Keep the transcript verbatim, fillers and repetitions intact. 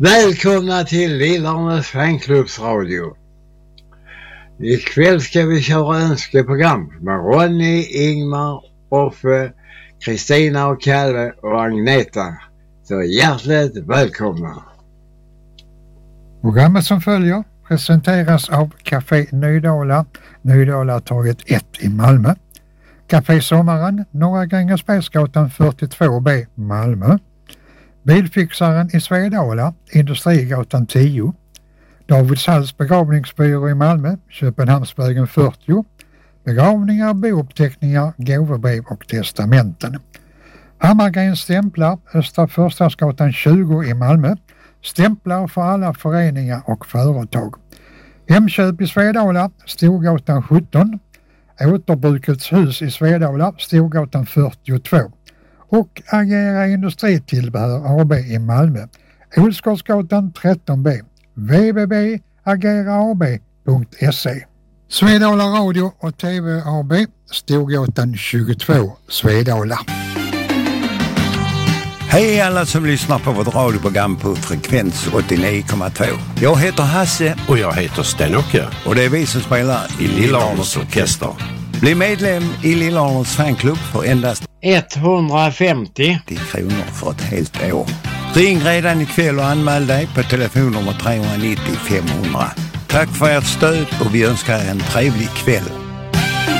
Välkomna till Lillarnes fanklubbsradio. Ikväll ska vi köra önskeprogram med Ronny, Ingmar, Offe, Kristina och Kalle och Agneta. Så hjärtligt välkomna. Programmet som följer presenteras av Café Nydala, Nydalatorget ett i Malmö. Café Sommaren, Norra Grängesbergsgatan fyrtiotvå B, Malmö. Bilfixaren i Svedala, Industrigatan tio. Davids Halls begravningsbyrå i Malmö, Köpenhamnsvägen fyrtio. Begravningar, bouppteckningar, gåvobrev och testamenten. Hammargrens stämplar, Östra Förstadsgatan tjugo i Malmö. Stämplar för alla föreningar och företag. Hemköp i Svedala, Storgatan sjutton. Återbrukets hus i Svedala, Storgatan fyrtiotvå. Och Agera Industritillbehör A B i Malmö, Olsgårdsgatan tretton B, w w w punkt agera a b punkt se. Svedala Radio och T V A B, Storgatan tjugotvå, Svedala. Hej alla som lyssnar på vårt radioprogram på frekvens åttionio komma två. Jag heter Hasse och jag heter Stenocke och det är vi som spelar i Lillarnes orkester. Bli medlem i Lillarnes fanklubb för endast etthundrafemtio kronor för ett helt år. Ring redan ikväll och anmäl dig på telefonnummer tre nittio femhundra. Tack för ert stöd och vi önskar er en trevlig kväll.